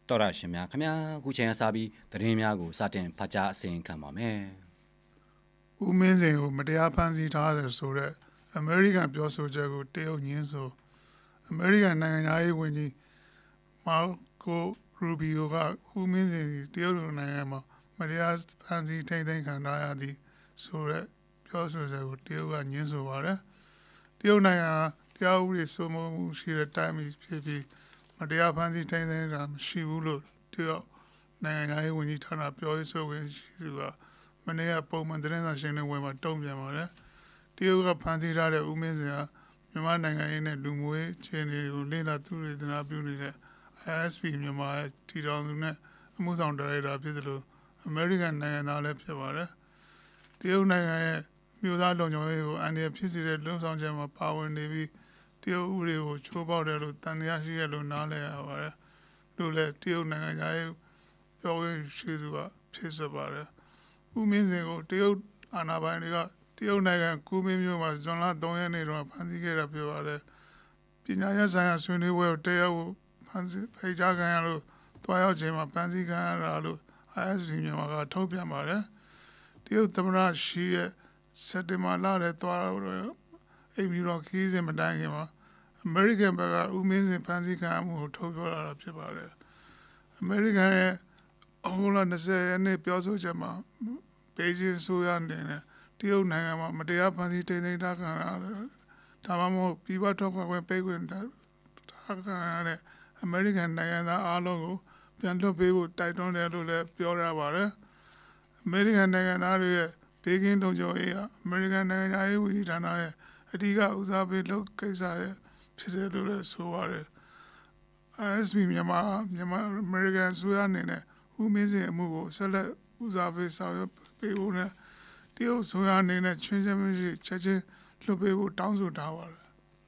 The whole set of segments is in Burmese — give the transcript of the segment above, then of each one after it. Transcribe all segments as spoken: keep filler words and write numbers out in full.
တော်ရရှင်များခင်ဗျာခုချိန်ကစပြီးသတင်းများကိုစတင်ဖတ်ကြားအစီရင်ခံပါမယ်။ဦးမင်းစိန်ကိုမတရားဖမ်းဆီးထားတယ်ဆိုတော့အမေရိကန်ပြောဆိုချက်ကိုတရုတ်ညင်းဆိုအမေရိကန်နိုင်ငံသားရေးဝန်ကြီးမာကိုရူဘီယိုကဦးမင်းစိန်တရုတ်နိုင်ငံမှာမတရားဖမ်းဆီးထိန်းသိမ်းခံထားရသည်ဆိုတော့ပြောဆိုချက်ကိုတရုတ်ကညင်းဆိုပါတယ်။တရုတ်နိုင်ငံတရားဥပဒေစိုးမိုးမှုရှိတဲ့တိုင်းပြည်ဖြစ်ပြီးမတရားဖမ်းဆီးထိန်းသိမ်းတာမရှိဘူးလို့တရုတ်နိုင်ငံသားရေးဝန်ကြီးဌာနပြောရေးဆိုခွင့်ရှိသူကမနေ့ကပုံမှန်သတင်းစာရှင်းလင်းပွဲမှာတုံ့ပြန်ပါတယ်။တရုတ်ကဖမ်းဆီးထားတဲ့ဦးမင်းစင်ဟာမြန်မာနိုင်ငံရေးနဲ့လူမျိုးရေးခြေအနေကိုလေ့လာသူတွေသနာပြုနေတဲ့ I S P မြန်မာရဲ့ထီထောင်သူနဲ့အမှုဆောင်ဒါရိုက်တာဖြစ်သလိုအမေရိကန်နိုင်ငံသားလည်းဖြစ်ပါတယ်။တရုတ်နိုင်ငံရဲ့မြို့သားလုံခြုံရေးကိုအန်ဒီရဖြစ်စေတဲ့လုံဆောင်ချက်မှာပါဝင်နေပြီးတရုတ်ဥပဒေကိုချိုးဖောက်တယ်လို့တန်တရားရှိရလို့နားလည်ရပါတယ်။လို့လည်းတရုတ်နိုင်ငံသားရဲ့ပြောရေးရှိသူကဖြစ်စပါတယ်။ဦးမင်းစင်ကိုတရုတ်အာဏာပိုင်တွေကတရုတ်နိုင်ငံကူမင်းမြို့မှာဇွန်လသုံးရက်နေ့တော့ဖမ်းဆီးခဲ့တာဖြစ်ပါတယ်။ပညာရေးဆိုင်ရာဆွေးနွေးပွဲကိုတရုတ်ဖမ်းဆီးဖိတ်ကြားခံရလို့တွားရောက်ချိန်မှာဖမ်းဆီးခံရတာလို့ I S P မြန်မာကထုတ်ပြန်ပါတယ်။တရုတ်သမ္မတရှီရဲ့စက်တင်ဘာလထဲတွားတော့အိမ်မျိုးတော်ခီးစဉ်မတိုင်ခင်မှာအမေရိကန်ဘက်ကဦးမင်းစင်ဖမ်းဆီးခံရမှုကိုထုတ်ပြောလာတာဖြစ်ပါတယ်။အမေရိကန်ရဲ့အောက်တိုဘာ၂၀ရက်နေ့ပြောဆိုချက်မှာဘေဂျင်းဆိုရနေတဲ့တရုတ်နိုင်ငံမှာမတရားဖမ်းဆီးထိန်းသိမ်းထားခံရတယ်။ဒါမှမဟုတ်ပြည်ပထွက်ခွင့်ပေးခွင့်ထားခံရတဲ့အမေရိကန်နိုင်ငံသားအားလုံးကိုပြန်လွှတ်ပေးဖို့တိုက်တွန်းတယ်လို့လည်းပြောရပါတယ်။အမေရိကန်နိုင်ငံသားတွေရဲ့ဘေးကင်းလုံခြုံရေးကအမေရိကန်နိုင်ငံရေးဝန်ကြီးဌာနရဲ့အဓိကဦးစားပေးလုပ်ကိစ္စရဲ့ဖြစ်တယ်လို့လည်းဆိုပါတယ်။ I S P မြန်မာမြန်မာအမေရိကန်ဆိုရအနေနဲ့ဦးမင်းစင်အမှုကိုဆက်လက်ဦးစားပေးဆောင်ရွက်ပေးဖို့နဲ့တရုတ်ဆိုရအနေနဲ့ချင်းချင်းမရှိချက်ချင်းလွှတ်ပေးဖို့တောင်းဆိုထားပါတယ်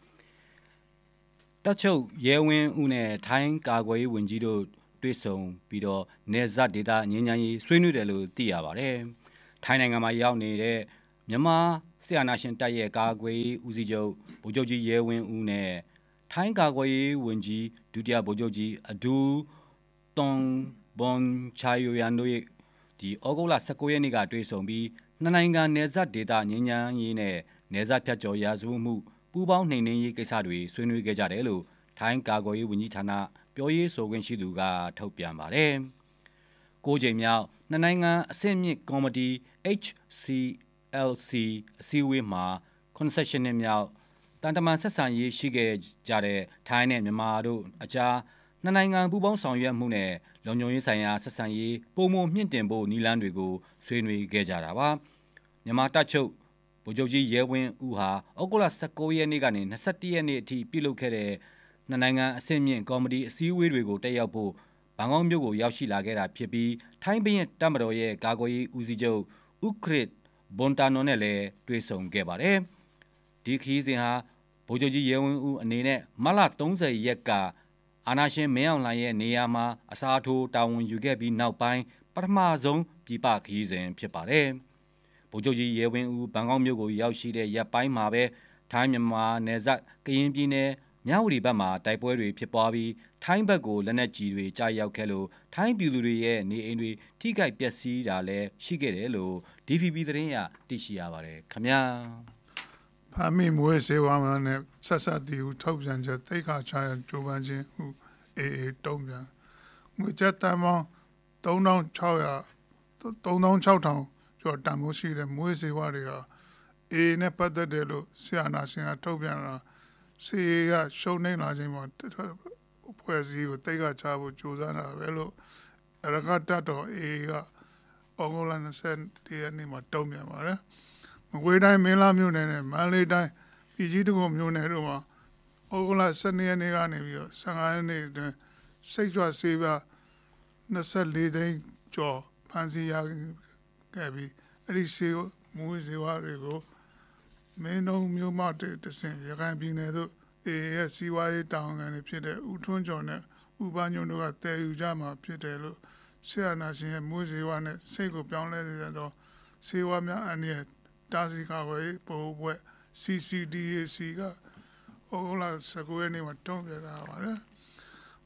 ။တချုပ်ရဲဝင်းဦးနဲ့ထိုင်းကာကွယ်ရေးဝန်ကြီးတို့တွေ့ဆုံပြီးတော့နေဇတ်ဒေတာငင်းချမ်းရေးဆွေးနွေးတယ်လို့သိရပါတယ်။ထိုင်းနိုင်ငံမှာရောက်နေတဲ့မြန်မာဆီယနာရှင်တပ်ရဲ့ကာကွယ်ရေးဦးစီးချုပ်ဗိုလ်ချုပ်ကြီးရဲဝင်းဦးနဲ့ထိုင်းကာကွယ်ရေးဝန်ကြီးဒုတိယဗိုလ်ချုပ်ကြီးအဒူတွန်ဘွန်ချာယိုယန်တို့ရဲ့ဒီဩဂုတ်လ၁၉ရက်နေ့ကတွေ့ဆုံပြီးနှစ်နိုင်ငံနယ်စပ်ဒေသငြိမ်းချမ်းရေးနဲ့နယ်စပ်ဖြတ်ကျော်ရာဇဝတ်မှုပူးပေါင်းနှိမ်နင်းရေးကိစ္စတွေဆွေးနွေးခဲ့ကြတယ်လို့ထိုင်းကာကွယ်ရေးဝန်ကြီးဌာနပြောရေးဆိုခွင့်ရှိသူကထုတ်ပြန်ပါတယ်။ကိုးကြိမ်မြောက်နှစ်နိုင်ငံအဆင့်မြင့်ကော်မတီ H C L C အစည်းအဝေးမှာခုနစ်ဆယ့်ရှစ်နှစ်မြောက်တန်တမန်ဆက်ဆံရေးရှိခဲ့ကြတဲ့ထိုင်းနဲ့မြန်မာတို့အကြားနှစ်နိုင်ငံပူးပေါင်းဆောင်ရွက်မှုနဲ့လုံခြုံရေးဆိုင်ရာဆက်ဆံရေးပုံမမြင့်တင်ဖို့နည်းလမ်းတွေကိုဆွေးနွေးခဲ့ကြတာပါမြန်မာတပ်ချုပ်ဗိုလ်ချုပ်ကြီးရဲဝင်းဦးဟာဩဂုတ်လ၁၉ရက်နေ့ကနေ၂၁ရက်နေ့အထိပြုလုပ်ခဲ့တဲ့နှစ်နိုင်ငံအဆင့်မြင့်ကော်မတီအစည်းအဝေးတွေကိုတက်ရောက်ဖို့ဘန်ကောက်မြို့ကိုရောက်ရှိလာခဲ့တာဖြစ်ပြီးထိုင်းဘင်းတပ်မတော်ရဲ့ကာကွယ်ရေးဦးစီးချုပ်ဥခရစ်ဘွန်တာနိုနဲ့လည်းတွေ့ဆုံခဲ့ပါတယ်ဒီခီးစဉ်ဟာဗိုလ်ချုပ်ကြီးရဲဝင်းဦးအနေနဲ့မလ၃၀ရက်ကအာနာရှင်မင်းအောင်လှိုင်ရဲ့နေရာမှာအစားထိုးတာဝန်ယူခဲ့ပြီးနောက်ပိုင်းပထမဆုံးပြည်ပခရီးစဉ်ဖြစ်ပါတယ်။ဗိုလ်ချုပ်ကြီးရဲဝင်းဦးဘန်ကောက်မြို့ကိုရောက်ရှိတဲ့ရပ်ပိုင်းမှာပဲထိုင်းမြန်မာနယ်စပ်ကရင်ပြည်နယ်မြဝတီဘက်မှာတိုက်ပွဲတွေဖြစ်ပွားပြီးထိုင်းဘက်ကိုလက်နက်ကြီးတွေကြားရောက်ခဲ့လို့ထိုင်းပြည်သူတွေရဲ့နေအိမ်တွေထိခိုက်ပျက်စီးတာလည်းရှိခဲ့တယ်လို့ D V B သတင်းရသိရှိရပါတယ်ခင်ဗျာ။ဖမ်းမိမွေးစေဝါမနဲ့ဆက်ဆက်တီဟုထုတ်ပြန်ချက်တိတ်ခါချရကြိုးပမ်းခြင်းဟုအေးအေးတုံးပြန်ငွေကျပ်တန်ပေါင်း၃၆၀၀ ၃၆၀၀၀ကျော်တန်ဖိုးရှိတဲ့မွေးစေဝါတွေကအေးနဲ့ပတ်သက်တယ်လို့ဆရာနာရှင်ကထုတ်ပြန်တာစီကရှုံနေလာခြင်းမှာဖွဲ့စည်းကိုတိတ်ခါချဖို့ကြိုးစားတာပဲလို့အရကတတော်အေးကဩဂုတ်လ၂၁ရက်နေ့မှာတုံ့ပြန်ပါတယ်မကွေးတိုင်းမင်းလာမြို့နယ်နဲ့မန္တလေးတိုင်းပြည်ကြီးတကုံမြို့နယ်တို့မှာဩဂုတ်လ၁၂ရက်နေ့ကနေပြီးတော့၁၅ရက်နေ့အတွင်းစိတ်ကြွဆေးပြား၂၄သိန်းကျော်ဖမ်းဆီးရခဲ့ပြီးအဲ့ဒီဆေးမူဆေးဝါးတွေကိုမင်းတို့မြို့မှာတဆင်ရခိုင်ပြည်နယ်သို့အေးရဲ့စီးပွားရေးတောင်ခံတွေဖြစ်တဲ့ဦးထွန်းကျော်နဲ့ဦးပန်းညုံတို့ကတည်ယူကြမှာဖြစ်တယ်လို့ဆရာနာရှင်ရဲ့မူဆေးဝါးနဲ့စိတ်ကိုပြောင်းလဲစေတဲ့ဆေးဝါးများအနည်းတာစီကာဝေးပို့ဘွဲ C C D A C ကဩဂုတ်လ၁၉ရက်နေ့မှာတုံ့ပြန်တာပါတယ်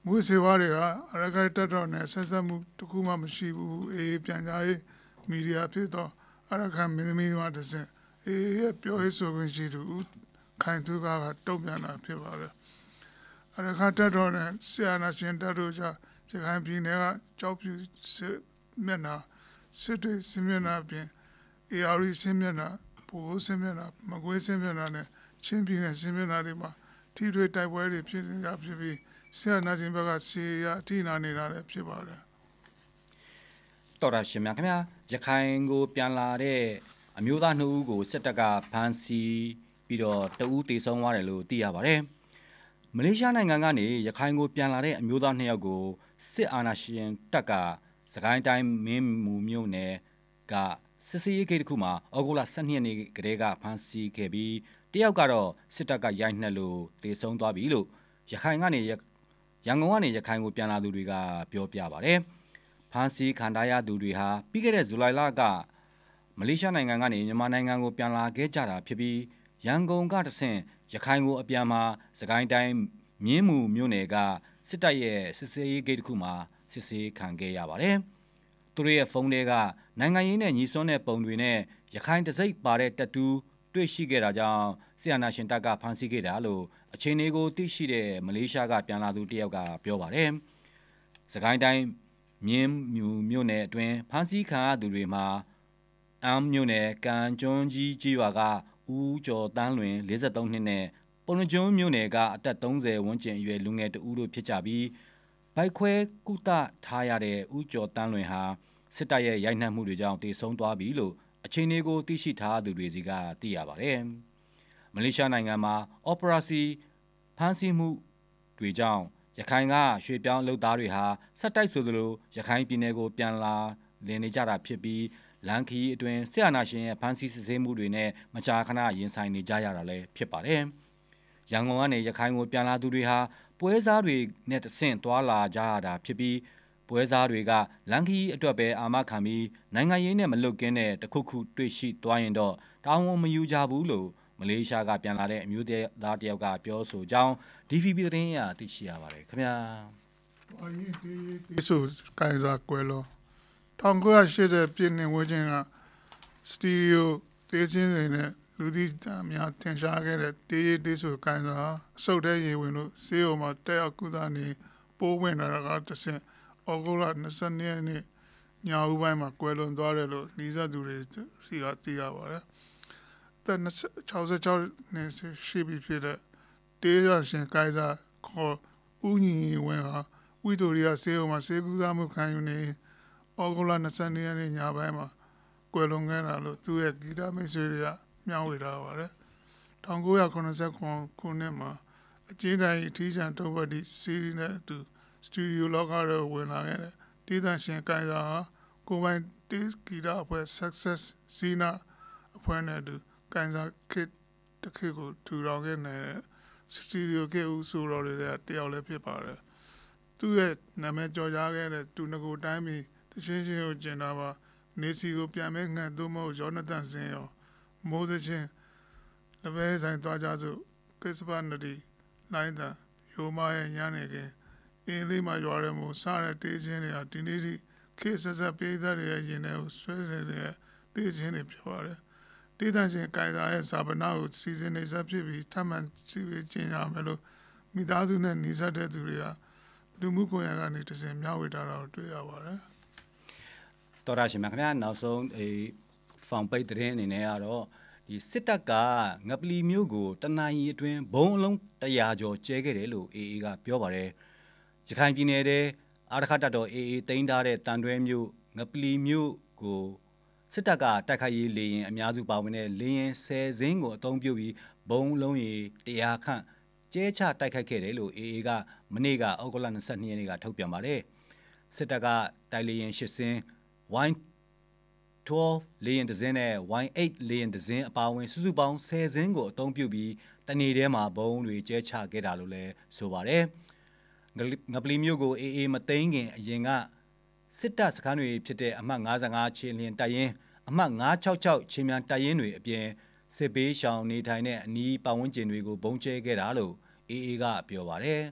မွေးစေဝါတွေကအရခိုင်တပ်တော်နဲ့ဆက်ဆက်မှုတစ်ခုမှမရှိဘူးအေးပြန်ကြားရေးမီဒီယာဖြစ်တော့အရခိုင်မင်းသမီးမှတစ်စင်အေးရဲ့ပြောရေးဆိုခွင့်ရှိသူခိုင်သူကကတုံ့ပြန်တာဖြစ်ပါတယ်အရခိုင်တပ်တော်နဲ့ဆရာနာရှင်တပ်တို့ကြောင့်ရခိုင်ပြည်နယ်ကကြောက်ပြူစစ်မျက်နှာစစ်တွေစစ်မျက်နှာပြင်အေအာရီစစ်မျက်နှာဘူစစ်မျက်နှာမကွေးစစ်မျက်နှာနဲ့ချင်းပြည်နယ်စစ်မျက်နှာတွေမှာထိတွေ့တိုက်ပွဲတွေဖြစ်နေတာဖြစ်ပြီးဆရာနာရှင်ဘက်ကစီရအထိနာနေတာလည်းဖြစ်ပါတယ်တော်ရရှင်များခင်ဗျာရခိုင်ကိုပြန်လာတဲ့အမျိုးသားနှစ်ဦးကိုစစ်တပ်ကဖမ်းဆီးပြီးတော့တဦးတေဆုံးသွားတယ်လို့သိရပါတယ်မလေးရှားနိုင်ငံကနေရခိုင်ကိုပြန်လာတဲ့အမျိုးသားနှစ်ယောက်ကိုစစ်အာဏာရှင်တပ်ကစကိုင်းတိုင်းမင်းမူမြို့နယ်ကစစ်စေးရေးဂိတ်တစ်ခုမှာဩဂုတ်လဆယ်နှစ်ရက်နေ့ကတည်းကဖမ်းဆီးခဲ့ပြီးတယောက်ကတော့စစ်တပ်ကရိုက်နှက်လို့တေဆုံးသွားပြီလို့ရခိုင်ကနေရန်ကုန်ကနေရခိုင်ကိုပြန်လာသူတွေကပြောပြပါတယ်ဖမ်းဆီးခံထားရသူတွေဟာပြီးခဲ့တဲ့ဇူလိုင်လကမလေးရှားနိုင်ငံကနေမြန်မာနိုင်ငံကိုပြန်လာခဲ့ကြတာဖြစ်ပြီးရန်ကုန်ကတဆင့်ရခိုင်ကိုအပြန်မှာစကိုင်းတိုင်းမြင်းမူမြို့နယ်ကစစ်တပ်ရဲ့စစ်စေးရေးဂိတ်တစ်ခုမှာစစ်ဆေးခံခဲ့ရပါတယ်။သူတို့ရဲ့ဖုန်းတွေကနိုင်ငံရေးနဲ့ညီစွန်းတဲ့ပုံတွေနဲ့ရခိုင်တစိုက်ပါတဲ့တက်တူးတွေ့ရှိခဲ့တာကြောင့်ဆီယနာရှင်တပ်ကဖမ်းဆီးခဲ့တာလို့အချိန်လေးကိုသိရှိတဲ့မလေးရှားကပြန်လာသူတယောက်ကပြောပါတယ်။စကိုင်းတိုင်းမြင်းမြူမြို့နယ်အတွင်းဖမ်းဆီးခံရသူတွေမှာအမ်မြို့နယ်ကန်ကျွန်းကြီးကြီးရွာကဦးကျော်တန်းလွင်၄၃နှစ်နဲ့ပုံနှကျွန်းမြို့နယ်ကအသက်သုံးဆယ်ဝန်းကျင်အရွယ်လူငယ်တဦးတို့ဖြစ်ကြပြီးဘိုက်ခွဲကုသထားရတဲ့ဦးကျော်တန်းလွင်ဟာစစ်တပ်ရဲ့ရိုက်နှက်မှုတွေကြောင့်တေဆုံးသွားပြီလို့အချိန်လေးကိုသိရှိထားသူတွေစီကသိရပါတယ်။မလေးရှားနိုင်ငံမှာအော်ပရာစီဖမ်းဆီးမှုတွေကြောင့်ရခိုင်ကရွှေပြောင်းလုပ်သားတွေဟာစက်တိုက်ဆိုသလိုရခိုင်ပြည်နယ်ကိုပြန်လာလည်နေကြတာဖြစ်ပြီးလန်ခီအတွင်းဆရာနာရှင်ရဲ့ဖမ်းဆီးစစ်ဆေးမှုတွေနဲ့မကြာခဏရင်ဆိုင်နေကြရတာလည်းဖြစ်ပါတယ်။ရန်ကုန်ကနေရခိုင်ကိုပြန်လာသူတွေဟာပွဲစားတွေနဲ့တဆင့်သွားလာကြရတာဖြစ်ပြီးပွဲစားတွေကလန်ခီအတွက်ပဲအာမခံပြီးနိုင်ငံရေးနဲ့မလွတ်ကင်းတဲ့တခုခုတွေ့ရှိသွားရင်တော့တောင်းဝန်မယူကြဘူးလို့မလေးရှားကပြန်လာတဲ့အမျိုးသားတယောက်ကပြောဆိုကြောင်း ဒီ ဗီ ဘီ သတင်းရသိရှိရပါတယ်ခင်ဗျာ။အရင်ဒီဒီဆိုကိုင်စာကွယ်လို့၁၉၈၀ပြည့်နှစ်ဝန်းကျင်ကစတီရီယိုတေးချင်းတွေနဲ့လူသီးများထင်ရှားခဲ့တဲ့တေးရေးတေးဆိုကိုင်စာအစုပ်တဲ့ရေဝင်လို့ဆေးရုံမှာတက်ရောက်ကုသနေပိုးဝင်လာတာကတဆင့်ဩဂုတ်လ၂၂ရက်နေ့ညဦးပိုင်းမှာကွယ်လွန်သွားတယ်လို့နှီးစပ်သူတွေစီကသိရပါတယ်။သက်၆၆နှစ်ရှိပြီဖြစ်တဲ့တေးရရှင်ကိုင်စာခေါ်ဦးညီဝင်ဟာဝီတိုရီယာဆေးရုံမှာဆေးကုသမှုခံယူနေဩဂုတ်လ၂၂ရက်နေ့ညပိုင်းမှာကွယ်လွန်ခဲ့တာလို့သူ့ရဲ့ဂီတမိတ်ဆွေတွေကမျှဝေထားပါတယ်။၁၉၇၇ခုနှစ်မှာအကျဉ်းတိုင်းအထီးကျန်ထုတ်ပတ်သည့်စီးရီးနဲ့အတူစတူဒီယိုလောကထဲဝင်လာခဲ့တဲ့တေးသန့်ရှင်ကိုင်စာဟာကိုပိုင်တေးဂီတအဖွဲ့ Success Zina အဖွဲ့နဲ့အတူကိုင်စာခစ်တစ်ခေတ်ကိုထူထောင်ခဲ့တဲ့စတူဒီယိုခေတ်ဦးဆိုတော်တွေတယောက်လည်းဖြစ်ပါတယ်။သူ့ရဲ့နာမည်ကျော်ကြားခဲ့တဲ့သူငကိုတိုင်းပြည်တချင်းချင်းကိုကျင်တာပါနေစီကိုပြန်မဲ့ငှက်သို့မဟုတ်ယောနသန်စင်ရောမိုးသချင်းလပဲဆိုင်သွားကြစို့ကစ္စပါနဒီလိုင်းတန်ယိုမာရဲ့ညနေခင်းအင်းလေးမှာရွာရဲမို့စားတဲ့တေးချင်းတွေဟာဒီနေ့ထိခေတ်ဆက်ဆက်ပေးသားတွေရဲ့ရင်ထဲကိုဆွဲနေတဲ့တေးချင်းတွေဖြစ်ပါတယ်။တေးသန့်ရှင်ကိုင်စာရဲ့ဇာပနာကိုစီစဉ်နေဆက်ဖြစ်ပြီးထပ်မံစီစဉ်ကျင်းရမယ်လို့မိသားစုနဲ့နှီးစပ်တဲ့သူတွေကလူမှုကွန်ရက်ကနေတစင်မျှဝေထားတာကိုတွေ့ရပါတယ်။တော်ရရှင်များခင်ဗျာနောက်ဆုံးအေးဖောင်ပိတ်တဲ့အနေနဲ့ကတော့ဒီစစ်တပ်ကငပလီမျိုးကိုတနင်္လာရီအတွင်းဘုံအလုံးတရာကျော်ကျဲခဲ့တယ်လို့ အေအေ ကပြောပါတယ်။ရခိုင်ပြည်နယ်ထဲအာရခတပ်တော် အေအေ တိန်းထားတဲ့တန်တွဲမျိုးငပလီမျိုးကိုစစ်တပ်ကတိုက်ခိုက်ရေးလေရင်အများစုပါဝင်တဲ့လေရင်ဆယ်စင်းကိုအသုံးပြုပြီးဘုံလုံးရီတရာခန့်ကျဲချတိုက်ခိုက်ခဲ့တယ်လို့ အေအေ ကမနေ့ကဩဂုတ်လ၂၂ရက်နေ့ကထုတ်ပြန်ပါတယ်။စစ်တပ်ကတိုက်လေရင်၈စင်း ဝိုင်း၁၂ လေရင်တစ်စင်းနဲ့ ဝိုင်း၈ လေရင်တစ်စင်းအပါအဝင်စုစုပေါင်းဆယ်စင်းကိုအသုံးပြုပြီးတနေ့ထဲမှာဘုံတွေကျဲချခဲ့တာလို့လည်းဆိုပါတယ်။ငပလီမျိုးကို အေအေ မသိမ်းခင်အရင်ကစစ်တပ်စခန်းတွေဖြစ်တဲ့အမှတ်၅၅ခြေလျင်တပ်ရင်းအမှတ်၅၆၆ခြေမြန်တပ်ရင်းတွေအပြင်စစ်ဘေးရှောင်နေထိုင်တဲ့အနီးပတ်ဝန်းကျင်တွေကိုဘုံကျဲခဲ့တာလို့ အေအေ ကပြောပါတယ်။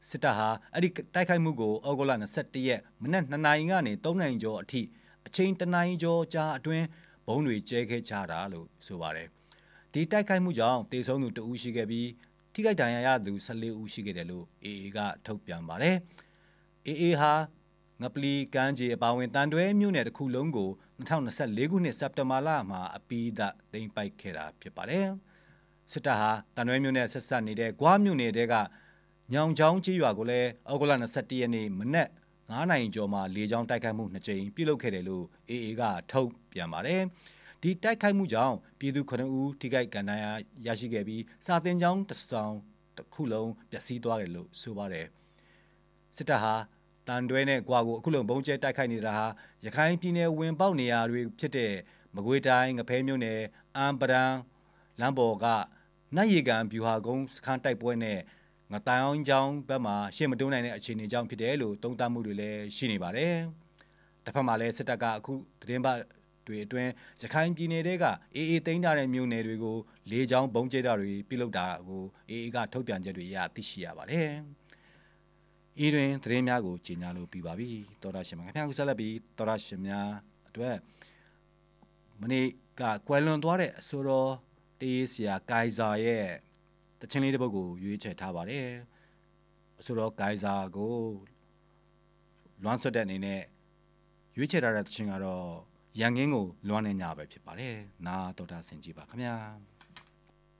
စစ်တပ်ဟာအဲ့ဒီတိုက်ခိုက်မှုကိုဩဂုတ်လยี่สิบเอ็ดရက်မနက်နှစ်နာရီကနေသုံးနာရီကျော်အထိအချိန်တစ်နာရီကျော်ကြာအတွင်းဘုံတွေကျဲခဲ့ကြတာလို့ဆိုပါတယ်ဒီတိုက်ခိုက်မှုကြောင့်တေဆုံးသူတဦးရှိခဲ့ပြီးထိခိုက်ဒဏ်ရာရသူဆယ်လေးဦးရှိခဲ့တယ်လို့ အေအေ ကထုတ်ပြန်ပါတယ် အေအေ ဟာငပလီကမ်းခြေအပါအဝင်တန်တွဲမြို့နယ်တစ်ခုလုံးကိုยี่สิบยี่สิบสี่ခုနှစ်စက်တင်ဘာလမှာအပြီးသတ်သိမ်းပိုက်ခဲ့တာဖြစ်ပါတယ်စစ်တပ်ဟာတန်တွဲမြို့နယ်ဆက်ဆက်နေတဲ့ဂွားမြို့နယ်တဲကညောင်ချောင်းကြီးရွာကိုလည်းဩဂုတ်လยี่สิบเอ็ดရက်နေ့မနက်9နာရီကျော်မှာလေကြောင်းတိုက်ခိုက်မှုနှစ်ကြိမ်ပြုလုပ်ခဲ့တယ်လို့ အေအေ ကထုတ်ပြန်ပါတယ်ဒီတိုက်ခိုက်မှုကြောင့်ပြည်သူခုနှစ်ဦးထိခိုက်ဒဏ်ရာရရှိခဲ့ပြီးစာသင်ကျောင်းတစ်ဆောင်တစ်ခုလုံးပျက်စီးသွားတယ်လို့ဆိုပါတယ်စစ်တပ်ဟာတန်တွဲနဲ့ကွာကိုအခုလုံဘုံကျဲတိုက်ခိုက်နေတာဟာရခိုင်ပြည်နယ်ဝင်ပေါက်နေရာတွေဖြစ်တဲ့မကွေးတိုင်းငဖဲမြို့နယ်အမ်ပဒံလမ်းပေါ်ကနတ်ရီကန်ဗျူဟာကုန်းစခန်းတိုက်ပွဲနဲ့ငတိုင်အောင်ကျောင်းဘက်မှာရှေ့မတိုးနိုင်တဲ့အခြေအနေကြောင့်ဖြစ်တယ်လို့သုံးသပ်မှုတွေလည်းရှိနေပါတယ်တစ်ဖက်မှာလည်းစစ်တပ်ကအခုသတင်းပတ်တွေအတွင်းရခိုင်ပြည်နယ်တွေကအေအေသိမ်းထားတဲ့မြို့နယ်တွေကိုလေကြောင်းဘုံကျဲတာတွေပြုလုပ်တာကိုအေအေကထုတ်ပြန်ချက်တွေရသိရှိရပါတယ်ဤတွင်သတင်းများကိုကြီးညာလို့ပြီးပါပြီတော်ရရှင်များခင်ဗျားခုဆက်လက်ပြီးတော်ရရှင်များအတွက်မနေ့ကကွယ်လွန်သွားတဲ့အဆိုတော်တေးဆရာဂိုင်ဇာရဲ့တခြင်းလေးတစ်ပုဒ်ကိုရွေးချယ်ထားပါတယ်အဆိုတော်ဂိုင်ဇာကိုလွမ်းဆွတ်တဲ့အနေနဲ့ရွေးချယ်ထားတဲ့တခြင်းကတော့ရန်ကင်းကိုလွမ်းနေညပဲဖြစ်ပါတယ်နာတော်တာဆင်ကြည့်ပါခင်ဗျာ